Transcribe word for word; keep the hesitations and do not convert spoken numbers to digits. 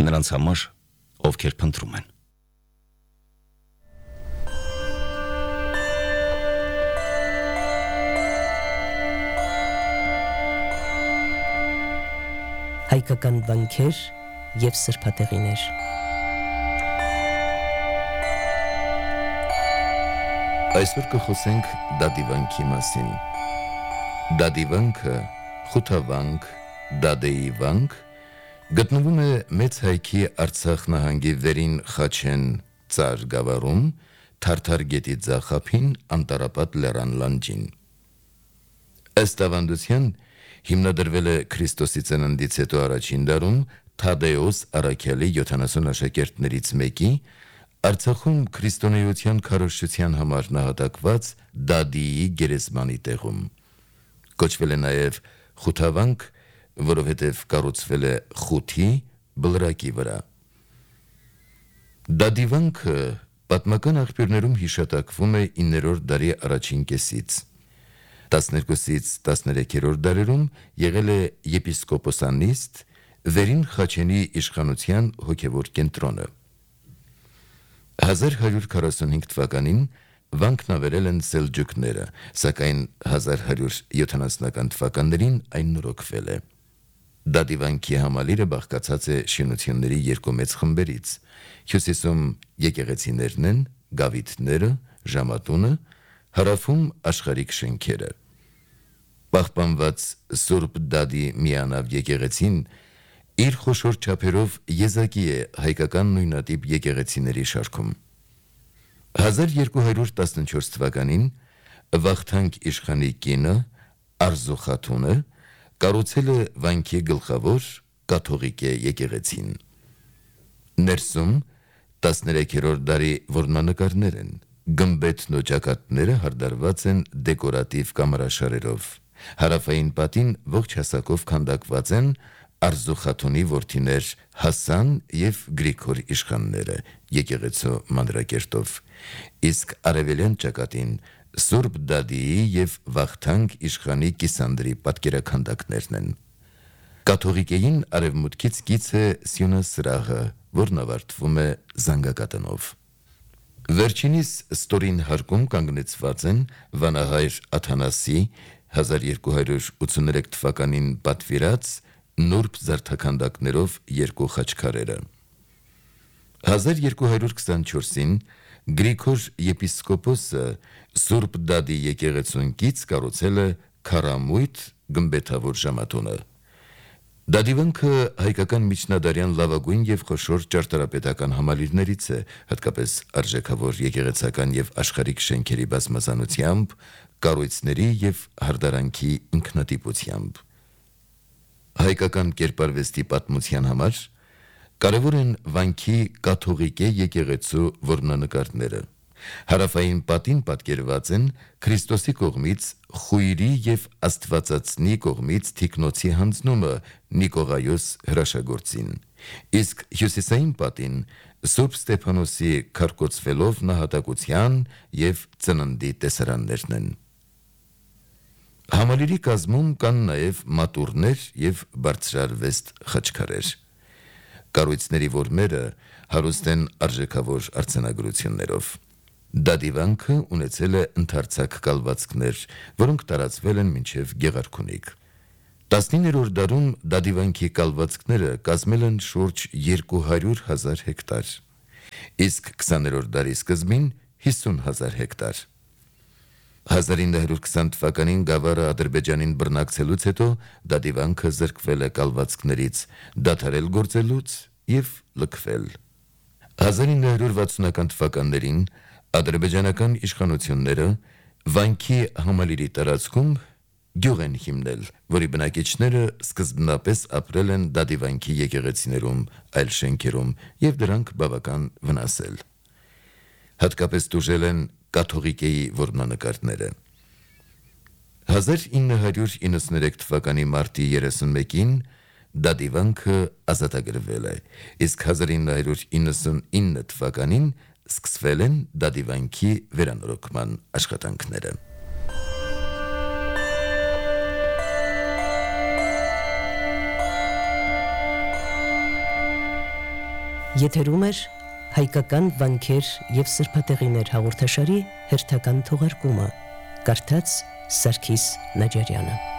նրանց համար, ովքեր փնտրում են։ Հայկական վանքեր և սրբատեղիներ։ Այսօր կխոսենք Դադի վանքի մասին։ Դադի վանքը, Խութավանք, Դադեի վանք, գտնվում է Մեծ Հայքի Արցախ նահանգի Վերին Խաչեն Ծար գավառում, Թարթար գետի ձախափին Անտառապատ լեռան լանջին։ Ըստ ավանդության, հիմնադրվել է Քրիստոսի ծննդից հետո առաջին դարում Թադեոս առաքյալի յոթանասուն աշակերտներից մեկի, Արցախում քրիստոնեության քարոզչության համար նահատակված Դադիի գերեզմանի տեղում։ Կոչվել է նաև Խութավանք, որովհետև կառուցվել է խութի բլրակի վրա։ Դադի վանքը պատմական աղբյուրներում հիշատակվում է իններորդ դարի առաջին կեսից։ տասներկուսից տասներեքերորդ դարերում եղել է եպիսկոպոսանիստ, Վերին Խաչենի իշխանության հոգևոր կենտրոնը։ հազար հարյուր քառասունհինգ թվականին վանքն ավերել են սելջուկները, սակայն հազար հարյուր յոթանասունական թվականներին այն նորոգվել է։ Դադի վանքի համալիրը բաղկացած է շինությունների երկու մեծ խմբերից։ Հյուսիսում եկեղեցիներն են, գավիթները, ժամատունը, հարավում աշխարհիկ շենքերը։ Պահպանված Սուրբ Դադի միանավ եկեղեցին իր խոշոր չափերով եզակի է հայկական նույնատիպ եկեղեցիների շարքում։ հազար երկու հարյուր տասնչորս թվականին Վախթանգ իշխանի կինը Արզու խաթունը կառուցել է վանքի գլխավոր կաթողիկե եկեղեցին։ Ներսում տասներեքերորդ դարի որմնանկարներ են։ Գմբեթն ու ճակատները հարդարված են դեկորատիվ կամարաշարերով։ Հարավային պատին ողջ հասակով քանդակված են Արզու խաթունի որդիներ Հասան և Գրիգոր իշխանները եկեղեցու մանրակերտով, իսկ արևելյան ճակատին Սուրբ Դադիի և Վախթանգ իշխանի Կիսանդրի պատկերաքանդակներն են։ Կաթողիկեին արևմուտքից կից է սյունասրահը, որն ավարտվում է զանգակատնով։ Վերջինիս ստորին հարկում կանգնեցված են վանահայր Աթանասի հազար երկու հարյուր ութսուներեք թվականին պատվիրած նուրբ զարդաքանդակներով երկու խաչքարերը։ հազար երկու հարյուր քսանչորսին Գրիգոր եպիսկոպոսը Սուրբ Դադի եկեղեցուն կից կառուցել է քառամույթ գմբեթավոր ժամատունը։ Դադի վանքը հայկական միջնադարյան լավագույն և խոշոր ճարտարապետական համալիրներից է, հատկապես արժեքավոր եկեղեցական և աշխարհիկ շենքերի բազմազանությամբ, կառույցների և հարդարանքի ինքնատիպությամբ։ Հայկական կերպարվեստի պատմության համար կարևոր են վանքի կաթողիկե եկեղեցու որմնանկարները։ Հարավային պատին պատկերված են Քրիստոսի կողմից խույրի և Աստվածածնի կողմից թիկնոցի հանձնումը Նիկողայոս հրաշագործին, իսկ հյուսիսային պատին Սուրբ Ստեփանոսի քարկոծվելով նահատակության և ծննդի տեսարաններն են։ Համալիրի կազմում կան նաև մատուռներ և բարձրարվեստ խաչքարեր։ Կառույցների որմերը հարուստ են արժեքավոր արձանագրություններով։ Դադի վանքը ունեցել է ընդարձակ կալվածքներ, որոնք տարածվել են մինչև Գեղարքունիք։ տասնիններորդ դարում Դադի վանքի կալվածքները կազմել են շուրջ երկու հարյուր հազար հեկտար, իսկ քսաներորդ դարի սկզբին հիսուն հազար հեկտար։ հազար ինը հարյուր քսան թվականին գավառը Ադրբեջանին բռնակցելուց հետո Դադի վանքը զրկվել է կալվածքներից, դադարել գործելուց և լքվել։ հազար ինը հարյուր վաթսունական թվականներին ադրբեջանական իշխանությունները վանքի համալիրի տարածքում գյուղ են հիմնել, որի բնակիչները սկզբնապես ապրել են Դադի վանքի եկեղեցիներում, այլ շենքերում և դրանք բավական վնասել։ Հատկապես տուժել են կաթողիկեի որմնանկարները։ հազար ինը հարյուր իննսուներեք թվականի մարտի երեսունմեկին Դադի վանքը ազատագրվել է, իսկ հազար ինը հարյուր իննսունինը թվականին սկսվել են Դադի վանքի վերանորոգման աշխատանքները։ Եթերում էր հայկական վանքեր և սրբատեղիներ հաղորդաշարի հերթական թողարկումը, կարդաց Սարգիս Նաջարյանը։